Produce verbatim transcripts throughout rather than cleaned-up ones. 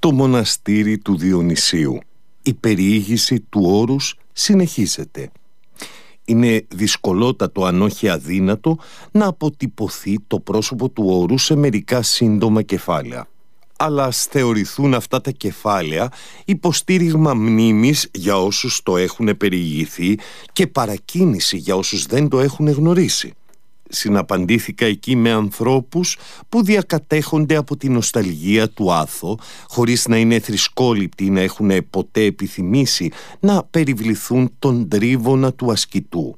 Το μοναστήρι του Διονυσίου. Η περιήγηση του όρους συνεχίζεται. Είναι δυσκολότατο, αν όχι αδύνατο, να αποτυπωθεί το πρόσωπο του όρου σε μερικά σύντομα κεφάλαια. Αλλά ας θεωρηθούν αυτά τα κεφάλαια υποστήριγμα μνήμης για όσους το έχουν περιηγηθεί και παρακίνηση για όσους δεν το έχουν γνωρίσει. Συναπαντήθηκα εκεί με ανθρώπους που διακατέχονται από την νοσταλγία του Άθο, χωρίς να είναι θρησκόληπτοι ή να έχουν ποτέ επιθυμήσει να περιβληθούν τον τρίβωνα του ασκητού.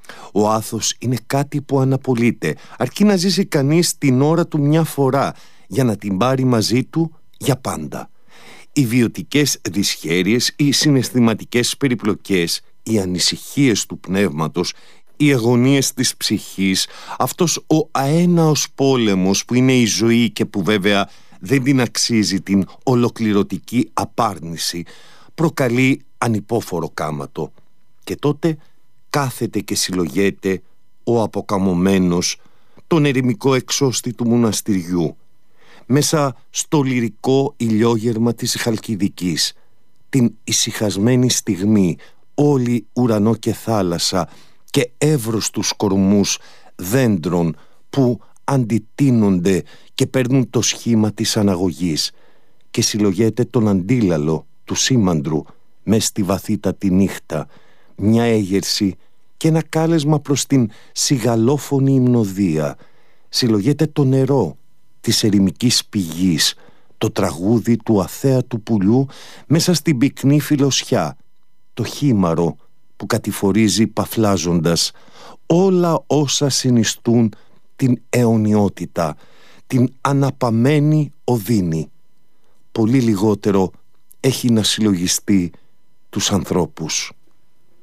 Ο Άθος είναι κάτι που αναπολύται, αρκεί να ζήσει κανείς την ώρα του μια φορά για να την πάρει μαζί του για πάντα. Οι βιωτικές δυσχέρειες, οι συναισθηματικές περιπλοκές, οι ανησυχίες του πνεύματος, οι αγωνίες της ψυχής, αυτός ο αέναος πόλεμος που είναι η ζωή και που βέβαια δεν την αξίζει την ολοκληρωτική απάρνηση, προκαλεί ανυπόφορο κάματο. Και τότε κάθεται και συλλογέται ο αποκαμωμένος, τον ερημικό εξώστη του μοναστηριού, μέσα στο λυρικό ηλιόγερμα της Χαλκιδικής, την ησυχασμένη στιγμή, όλη ουρανό και θάλασσα και εύρωστους κορμούς δέντρων που αντιτείνονται και παίρνουν το σχήμα της αναγωγής, και συλλογέται τον αντίλαλο του σήμαντρου μες στη βαθύτατη νύχτα, μια έγερση και ένα κάλεσμα προς την σιγαλόφωνη υμνοδία. Συλλογέται το νερό της ερημικής πηγής, το τραγούδι του αθέατου πουλιού μέσα στην πυκνή φιλοσιά, το χήμαρο που κατηφορίζει παφλάζοντας, όλα όσα συνιστούν την αιωνιότητα, την αναπαμένη οδύνη. Πολύ λιγότερο έχει να συλλογιστεί τους ανθρώπους.